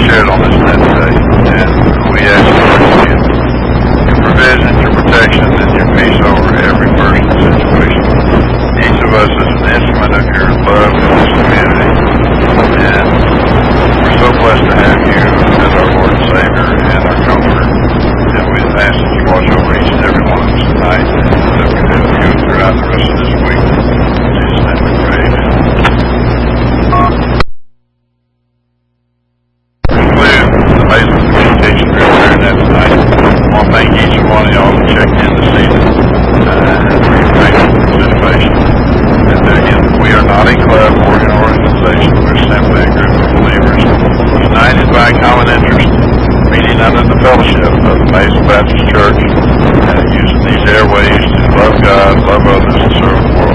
shared on this net today. And we ask for your provision, your protection, and your peace over every person's situation. Each of us is an instrument of your love in this community. And we're so blessed to have you as our Lord and Savior and our Comforter. And we ask that you watch over each and every one of us tonight, and that we live you throughout the rest of this week. In Jesus' name we pray, amen. Amazing communication we were hearing that tonight. I want to thank each and one of y'all who checked in this evening and for your faithful participation. And again, we are not a club or an organization. We're simply a group of believers united by a common interest, meeting under the fellowship of the Mason Baptist Church, and using these airways to love God, love others, and serve the world.